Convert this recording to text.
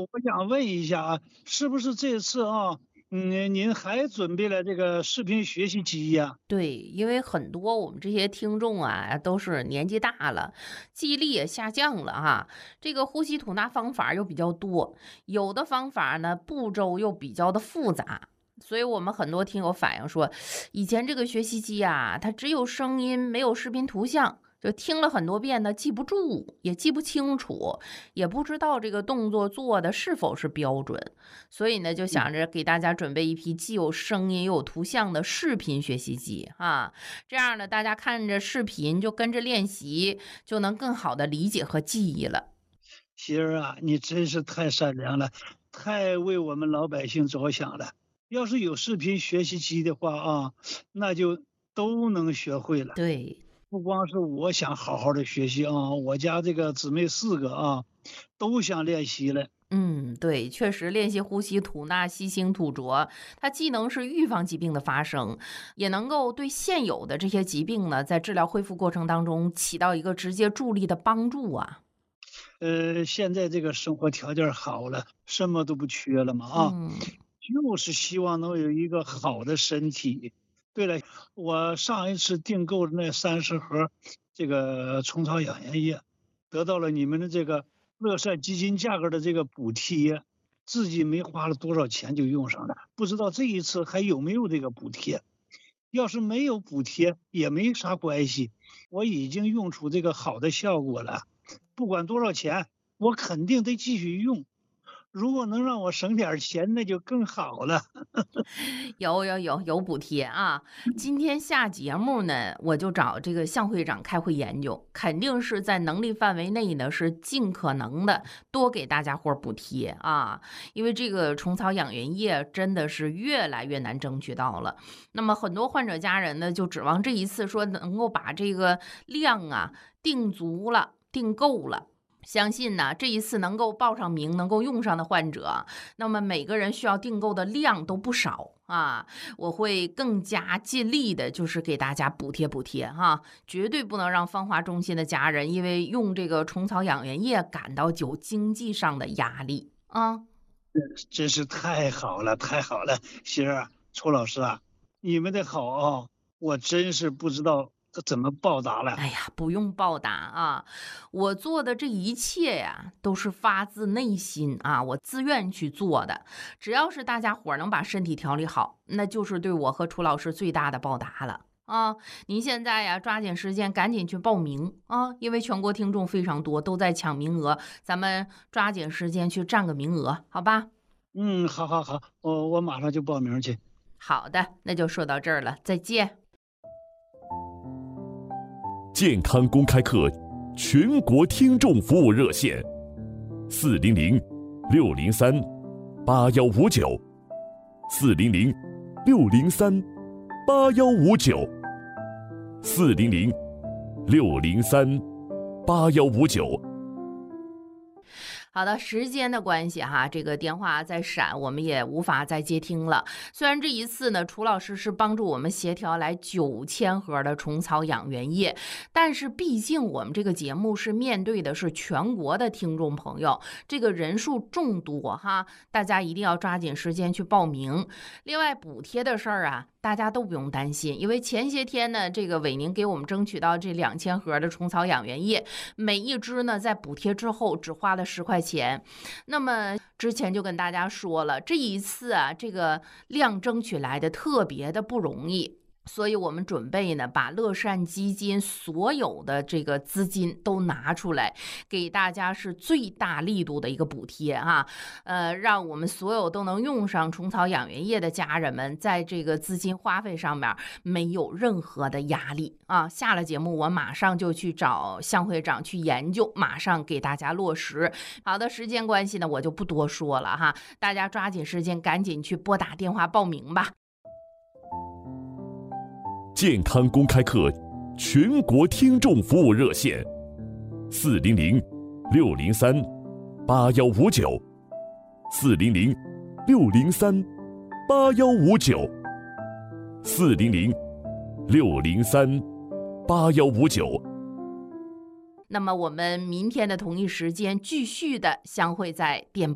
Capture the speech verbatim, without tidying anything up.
我想问一下啊，是不是这次啊，嗯，您还准备了这个视频学习机呀？ 对，因为很多我们这些听众啊，都是年纪大了，记忆力也下降了哈。这个呼吸吐纳方法又比较多，有的方法呢步骤又比较的复杂，所以我们很多听友反映说，以前这个学习机啊，它只有声音，没有视频图像。就听了很多遍呢，记不住，也记不清楚，也不知道这个动作做的是否是标准，所以呢，就嗯， 想着给大家准备一批既有声音又有图像的视频学习机啊，这样呢，大家看着视频就跟着练习，就能更好的理解和记忆了。 媳妇儿啊，你真是太善良了，太为我们老百姓着想了。要是有视频学习机的话啊，那就都能学会了。 对， 不光是我想好好的学习啊，我家这个姊妹四个啊，都想练习了。 嗯，对，确实练习呼吸吐纳、吸清吐浊，它既能是预防疾病的发生，也能够对现有的这些疾病呢，在治疗恢复过程当中起到一个直接助力的帮助啊。 呃，现在这个生活条件好了，什么都不缺了嘛啊， 嗯。 就是希望能有一个好的身体。对了，我上一次订购的那三十盒这个虫草养颜液，得到了你们的这个乐善基金价格的这个补贴，自己没花了多少钱就用上了，不知道这一次还有没有这个补贴。要是没有补贴也没啥关系，我已经用出这个好的效果了，不管多少钱，我肯定得继续用。如果能让我省点钱，那就更好了。 有有有有补贴啊！今天下节目呢，我就找这个向会长开会研究，肯定是在能力范围内呢，是尽可能的多给大家伙儿补贴啊。因为这个虫草养元液真的是越来越难争取到了。那么很多患者家人呢，就指望这一次说能够把这个量啊定足了、订够了。相信呢，这一次能够报上名、能够用上的患者，那么每个人需要订购的量都不少啊。我会更加尽力的，就是给大家补贴补贴哈，绝对不能让芳华中心的家人因为用这个虫草养元液感到有经济上的压力啊。 真是太好了，太好了，欣儿啊，楚老师啊，你们的好啊，我真是不知道怎么报答了。 哎呀，不用报答啊！我做的这一切呀，都是发自内心啊，我自愿去做的。只要是大家伙儿能把身体调理好，那就是对我和楚老师最大的报答了。啊，您现在呀，抓紧时间赶紧去报名啊，因为全国听众非常多，都在抢名额，咱们抓紧时间去占个名额，好吧？ 嗯，好好好，我我马上就报名去。 好的，那就说到这儿了，再见。 健康公开课全国听众服务热线：四零零六零三八幺五九，四零零六零三八幺五九，四零零六零三八幺五九。 好的，时间的关系哈，这个电话在闪，我们也无法再接听了。虽然这一次呢，楚老师是帮助我们协调来九千盒的虫草养元液，但是毕竟我们这个节目是面对的是全国的听众朋友，这个人数众多哈，大家一定要抓紧时间去报名。另外补贴的事儿啊，大家都不用担心，因为前些天呢，这个伟宁给我们争取到这两千盒的虫草养元液，每一支呢在补贴之后只花了十块钱。那么之前就跟大家说了，这一次啊，这个量争取来的特别的不容易。所以我们准备呢，把乐善基金所有的这个资金都拿出来，给大家是最大力度的一个补贴啊，呃，让我们所有都能用上虫草养元液的家人们，在这个资金花费上面没有任何的压力啊。下了节目，我马上就去找向会长去研究，马上给大家落实。好的，时间关系呢，我就不多说了哈，大家抓紧时间，赶紧去拨打电话报名吧。 健康公开课全国听众服务热线：四零零六零三八幺五九，四零零六零三八幺五九，四零零六零三八幺五九。 那么我们明天的同一时间继续的相会在电波。